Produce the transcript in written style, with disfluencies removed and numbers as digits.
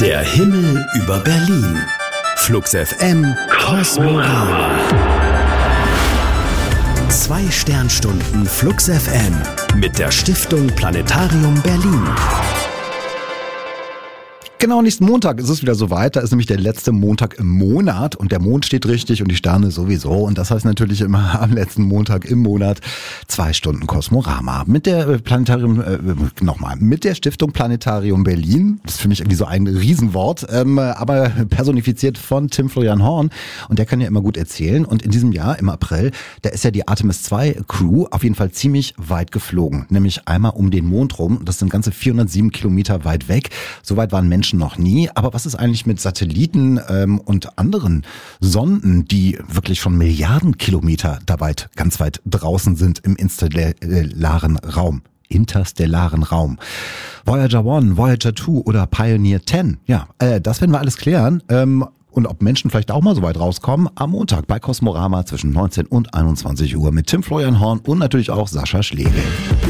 Der Himmel über Berlin. Flux FM Kosmorama. 2 Sternstunden Flux FM mit der Stiftung Planetarium Berlin. Genau, nächsten Montag ist es wieder soweit. Da ist nämlich der letzte Montag im Monat und der Mond steht richtig und die Sterne sowieso. Und das heißt natürlich immer am letzten Montag im Monat 2 Stunden Kosmorama. Mit der mit der Stiftung Planetarium Berlin. Das ist für mich irgendwie so ein Riesenwort, aber personifiziert von Tim Florian Horn. Und der kann ja immer gut erzählen. Und in diesem Jahr, im April, da ist ja die Artemis 2 Crew auf jeden Fall ziemlich weit geflogen. Nämlich einmal um den Mond rum. Das sind ganze 407 Kilometer weit weg. So weit waren Menschen noch nie. Aber was ist eigentlich mit Satelliten und anderen Sonden, die wirklich schon Milliarden Kilometer ganz weit draußen sind im interstellaren Raum? Voyager 1, Voyager 2 oder Pioneer 10. Ja, das werden wir alles klären. Und ob Menschen vielleicht auch mal so weit rauskommen, am Montag bei Kosmorama zwischen 19 und 21 Uhr mit Tim Florian Horn und natürlich auch Sascha Schlegel.